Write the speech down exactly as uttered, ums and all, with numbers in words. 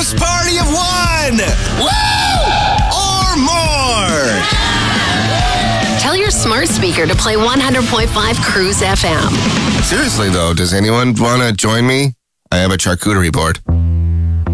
house party of one! Woo! Or more! Tell your smart speaker to play one hundred point five Cruise F M. Seriously, though, does anyone want to join me? I have a charcuterie board.